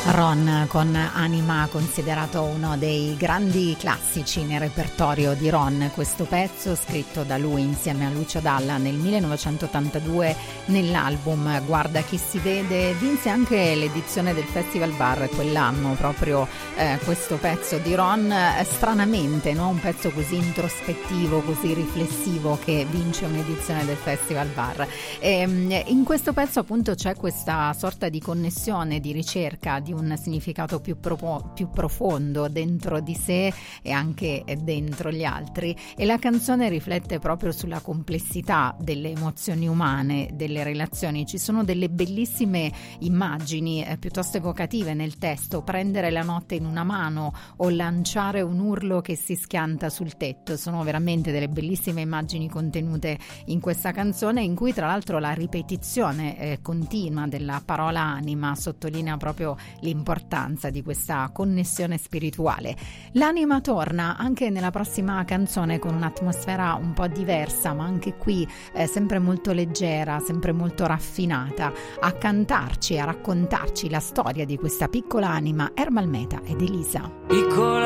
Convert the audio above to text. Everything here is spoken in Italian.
Ron con Anima, considerato uno dei grandi classici nel repertorio di Ron. Questo pezzo, scritto da lui insieme a Lucio Dalla nel 1982 nell'album Guarda chi si vede, vinse anche l'edizione del Festival Bar quell'anno, proprio questo pezzo di Ron, stranamente, no? Un pezzo così introspettivo, così riflessivo, che vince un'edizione del Festival Bar. In questo pezzo appunto c'è questa sorta di connessione, di ricerca di un significato più profondo dentro di sé e anche dentro gli altri, e la canzone riflette proprio sulla complessità delle emozioni umane, delle relazioni. Ci sono delle bellissime immagini piuttosto evocative nel testo: prendere la notte in una mano o lanciare un urlo che si schianta sul tetto. Sono veramente delle bellissime immagini contenute in questa canzone, in cui tra l'altro la ripetizione continua della parola anima sottolinea proprio l'importanza di questa connessione spirituale. L'anima torna anche nella prossima canzone con un'atmosfera un po' diversa, ma anche qui sempre molto leggera, sempre molto raffinata, a cantarci, a raccontarci la storia di questa piccola anima, Ermal Meta ed Elisa. Piccola